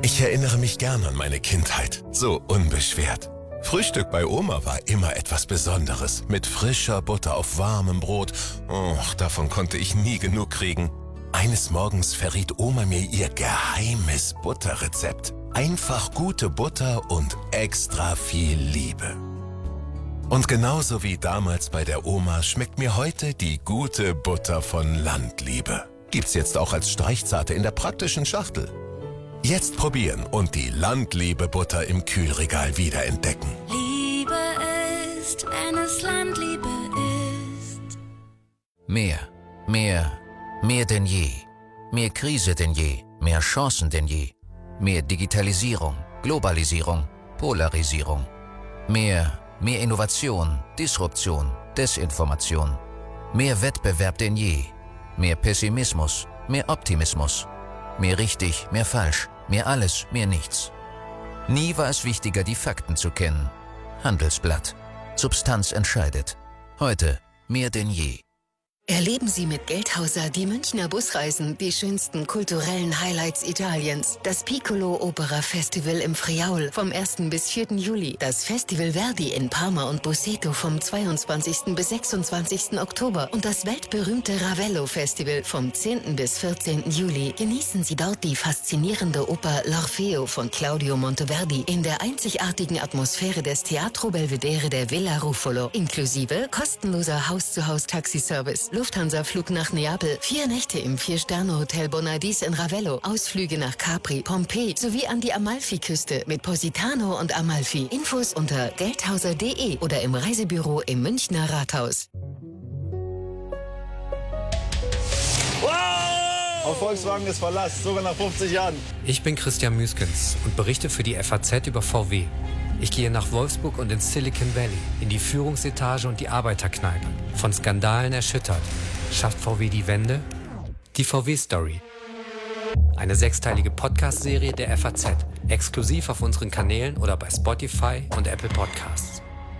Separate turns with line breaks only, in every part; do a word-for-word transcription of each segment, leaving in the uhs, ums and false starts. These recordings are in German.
Ich erinnere mich gern an meine Kindheit, so unbeschwert. Frühstück bei Oma war immer etwas Besonderes, mit frischer Butter auf warmem Brot. Oh, davon konnte ich nie genug kriegen. Eines Morgens verriet Oma mir ihr geheimes Butterrezept. Einfach gute Butter und extra viel Liebe. Und genauso wie damals bei der Oma schmeckt mir heute die gute Butter von Landliebe. Gibt's jetzt auch als Streichzarte in der praktischen Schachtel. Jetzt probieren und die Landliebe-Butter im Kühlregal wiederentdecken.
Liebe ist, wenn es Landliebe ist.
Mehr, mehr, mehr denn je. Mehr Krise denn je, mehr Chancen denn je. Mehr Digitalisierung, Globalisierung, Polarisierung. Mehr, mehr Innovation, Disruption, Desinformation. Mehr Wettbewerb denn je. Mehr Pessimismus, mehr Optimismus. Mehr richtig, mehr falsch. Mehr alles, mehr nichts. Nie war es wichtiger, die Fakten zu kennen. Handelsblatt. Substanz entscheidet. Heute mehr denn je.
Erleben Sie mit Geldhauser die Münchner Busreisen, die schönsten kulturellen Highlights Italiens. Das Piccolo Opera Festival im Friaul vom ersten bis vierten Juli. Das Festival Verdi in Parma und Busseto vom zweiundzwanzigsten bis sechsundzwanzigsten Oktober. Und das weltberühmte Ravello Festival vom zehnten bis vierzehnten Juli. Genießen Sie dort die faszinierende Oper L'Orfeo von Claudio Monteverdi in der einzigartigen Atmosphäre des Teatro Belvedere der Villa Ruffolo. Inklusive kostenloser Haus-zu-Haus-Taxiservice. Lufthansa-Flug nach Neapel, vier Nächte im Vier-Sterne-Hotel Bonadis in Ravello, Ausflüge nach Capri, Pompeji sowie an die Amalfiküste mit Positano und Amalfi. Infos unter geldhauser punkt de oder im Reisebüro im Münchner Rathaus.
Auf Volkswagen ist Verlass, sogar nach fünfzig Jahren.
Ich bin Christian Müskens und berichte für die F A Z über V W. Ich gehe nach Wolfsburg und ins Silicon Valley, in die Führungsetage und die Arbeiterkneipe. Von Skandalen erschüttert. Schafft V W die Wende? Die V W-Story. Eine sechsteilige Podcast-Serie der F A Z. Exklusiv auf unseren Kanälen oder bei Spotify und Apple Podcasts.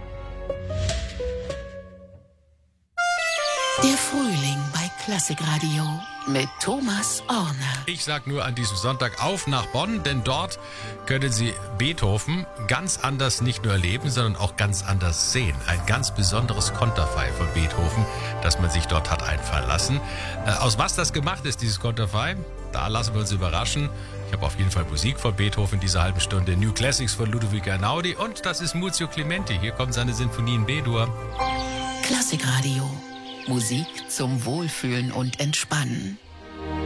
Der Frühling bei Klassikradio mit Thomas Orner.
Ich sag nur an diesem Sonntag auf nach Bonn, denn dort können Sie Beethoven ganz anders nicht nur erleben, sondern auch ganz anders sehen. Ein ganz besonderes Konterfei von Beethoven, das man sich dort hat einfallen lassen. Äh, aus was das gemacht ist, dieses Konterfei, da lassen wir uns überraschen. Ich habe auf jeden Fall Musik von Beethoven in dieser halben Stunde, New Classics von Ludovico Einaudi und das ist Muzio Clementi. Hier kommt seine Sinfonie in B-Dur.
Klassikradio. Musik zum Wohlfühlen und Entspannen.